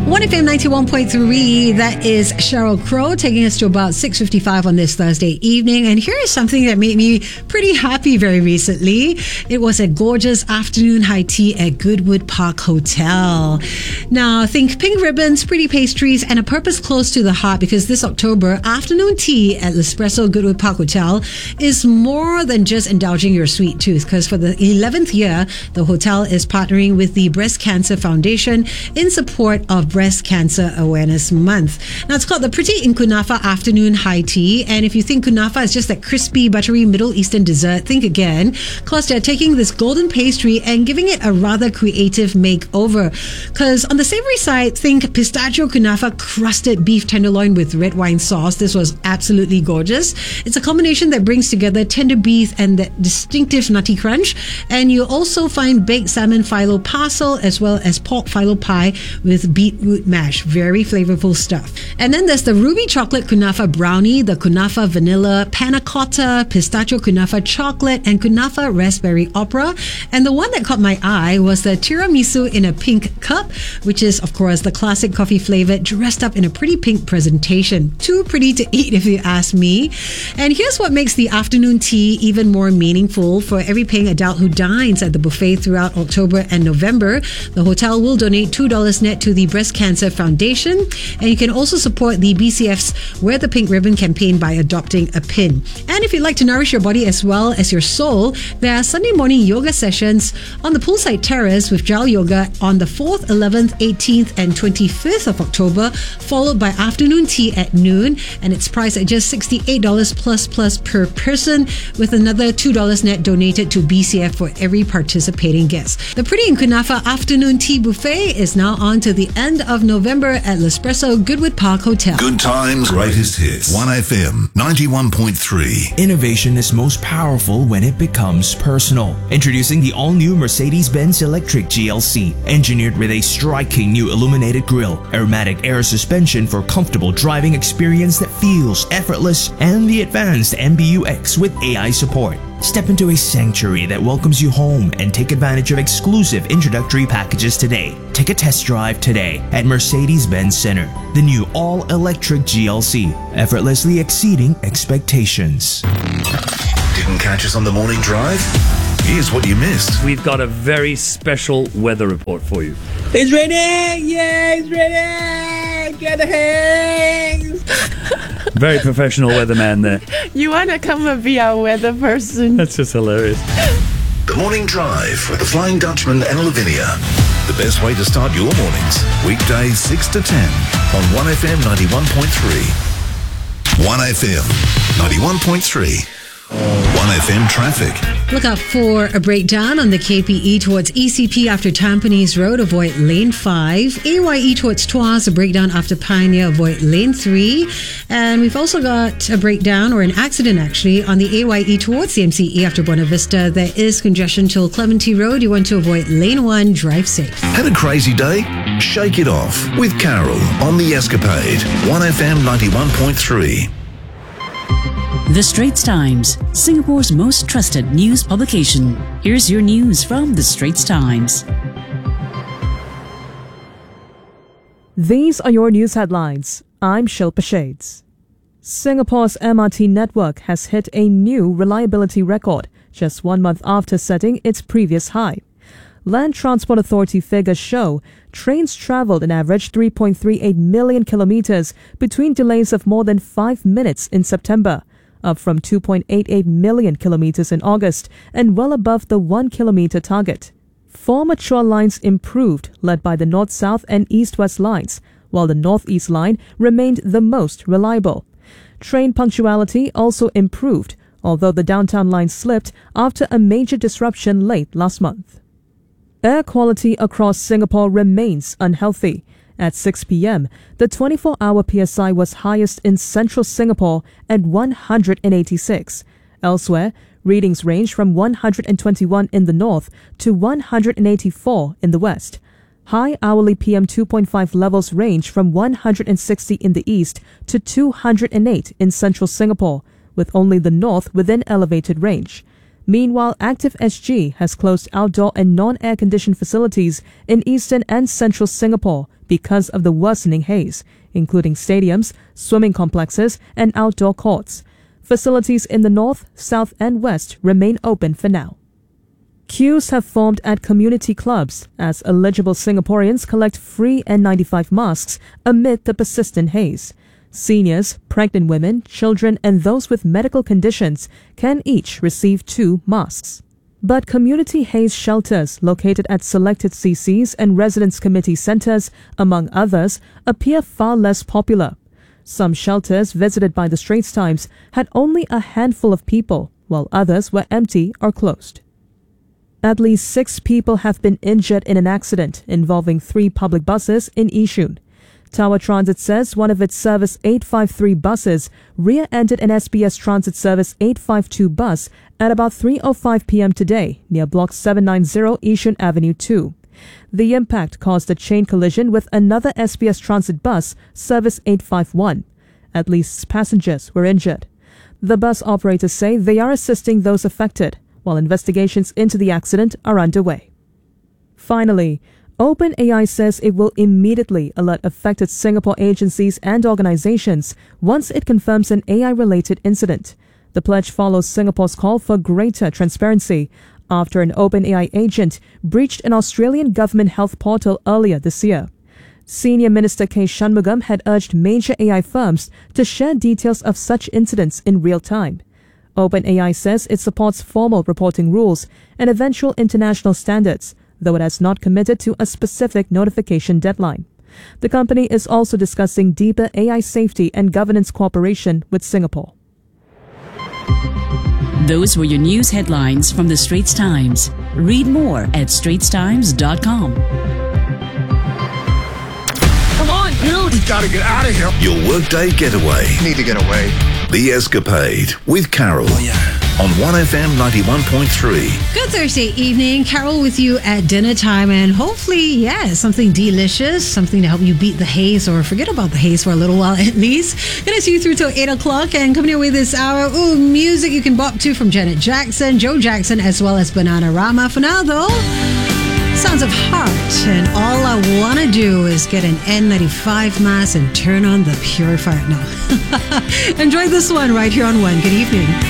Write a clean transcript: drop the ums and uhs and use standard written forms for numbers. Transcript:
1FM 91.3, that is Sheryl Crow taking us to about 6:55 on this Thursday evening. And here is something that made me pretty happy very recently. It was a gorgeous afternoon high tea at Goodwood Park Hotel. Now, think pink ribbons, pretty pastries, and a purpose close to the heart, because this October, afternoon tea at L'Espresso Goodwood Park Hotel is more than just indulging your sweet tooth, because for the 11th year, the hotel is partnering with the Breast Cancer Foundation in support of Breast Cancer Awareness Month. Now, it's called the Pretty in Kunafa Afternoon High Tea, and if you think kunafa is just that crispy, buttery Middle Eastern dessert, think again, because they're taking this golden pastry and giving it a rather creative makeover. Because on the savory side, think pistachio kunafa crusted beef tenderloin with red wine sauce. This was absolutely gorgeous. It's a combination that brings together tender beef and that distinctive nutty crunch. And you also find baked salmon phyllo parcel as well as pork phyllo pie with beetroot mash. Very flavorful stuff. And then there's the ruby chocolate kunafa brownie, the kunafa vanilla panna cotta, pistachio kunafa chocolate, and kunafa raspberry opera. And the one that caught my eye was the tiramisu in a pink cup, which is, of course, the classic coffee flavor dressed up in a pretty pink presentation. Too pretty to eat, if you ask me. And here's what makes the afternoon tea even more meaningful. For every paying adult who dines at the buffet throughout October and November, the hotel will donate $2 net to the Breast Cancer Foundation. And you can also support the BCF's Wear the Pink Ribbon campaign by adopting a pin. And if you'd like to nourish your body as well as your soul, there are Sunday morning yoga sessions on the poolside terrace with Jal Yoga on the 4th, 11th, 18th, and 25th of October, followed by afternoon tea at noon. And it's priced at just $68 plus per person, with another $2 net donated to BCF for every participating guest. The Pretty in Kunafa Afternoon Tea Buffet is now on to the end of November at L'Espresso Goodwood Park Hotel. Good times, greatest hits. 1FM 91.3. Innovation is most powerful when it becomes personal. Introducing the all-new Mercedes-Benz Electric GLC, engineered with a striking new illuminated grille, aromatic air suspension for comfortable driving experience that feels effortless, and the advanced MBUX with AI support. Step into a sanctuary that welcomes you home and take advantage of exclusive introductory packages today. Take a test drive today at Mercedes-Benz Center. The new all-electric GLC, effortlessly exceeding expectations. Didn't catch us on the morning drive? Here's what you missed. We've got a very special weather report for you. It's raining! Yeah, it's raining! Get the hands! Very professional weatherman there. You want to come and be our weather person? That's just hilarious. The morning drive with the Flying Dutchman and Lavinia. The best way to start your mornings. Weekdays 6 to 10 on 1FM 91.3. 1FM 91.3. 1FM traffic. Look out for a breakdown on the KPE towards ECP after Tampines Road. Avoid lane 5. AYE towards Tuas, a breakdown after Pioneer. Avoid lane 3. And we've also got a breakdown, or an accident actually, on the AYE towards the MCE after Buena Vista. There is congestion till Clementi Road. You want to avoid lane 1. Drive safe. Had a crazy day? Shake it off with Carol on The Escapade. 1FM 91.3. The Straits Times, Singapore's most trusted news publication. Here's your news from The Straits Times. These are your news headlines. I'm Shilpa Shades. Singapore's MRT network has hit a new reliability record just 1 month after setting its previous high. Land Transport Authority figures show trains travelled an average 3.38 million kilometres between delays of more than 5 minutes in September, up from 2.88 million kilometres in August and well above the 1 kilometre target. 4 mature lines improved, led by the North-South and East-West lines, while the North-East line remained the most reliable. Train punctuality also improved, although the downtown line slipped after a major disruption late last month. Air quality across Singapore remains unhealthy. At 6 p.m., the 24-hour PSI was highest in central Singapore at 186. Elsewhere, readings range from 121 in the north to 184 in the west. High hourly PM2.5 levels range from 160 in the east to 208 in central Singapore, with only the north within elevated range. Meanwhile, Active SG has closed outdoor and non-air-conditioned facilities in eastern and central Singapore because of the worsening haze, including stadiums, swimming complexes, and outdoor courts. Facilities in the north, south, and west remain open for now. Queues have formed at community clubs as eligible Singaporeans collect free N95 masks amid the persistent haze. Seniors, pregnant women, children, and those with medical conditions can each receive 2 masks. But community haze shelters located at selected CCs and residence committee centres, among others, appear far less popular. Some shelters visited by the Straits Times had only a handful of people, while others were empty or closed. At least 6 people have been injured in an accident involving 3 public buses in Yishun. Tower Transit says one of its Service 853 buses rear-ended an SBS Transit Service 852 bus at about 3:05 p.m. today near Block 790 Yishun Avenue 2. The impact caused a chain collision with another SBS Transit bus, Service 851. At least passengers were injured. The bus operators say they are assisting those affected, while investigations into the accident are underway. Finally, OpenAI says it will immediately alert affected Singapore agencies and organizations once it confirms an AI-related incident. The pledge follows Singapore's call for greater transparency after an OpenAI agent breached an Australian government health portal earlier this year. Senior Minister K. Shanmugam had urged major AI firms to share details of such incidents in real time. OpenAI says it supports formal reporting rules and eventual international standards, though it has not committed to a specific notification deadline. The company is also discussing deeper AI safety and governance cooperation with Singapore. Those were your news headlines from the Straits Times. Read more at straitstimes.com. Come on, dude! We gotta get out of here. Your workday getaway. Need to get away. The Escapade with Carol. On 1FM 91.3. Good Thursday evening. Carol with you at dinner time, and hopefully, something delicious, something to help you beat the haze or forget about the haze for a little while at least. Gonna see you through till 8 o'clock, and coming your way this hour, music you can bop to from Janet Jackson, Joe Jackson, as well as Bananarama. For now, though, Sounds of Heart, and all I want to do is get an N95 mask and turn on the purifier. No. Enjoy this one right here on One. Good evening.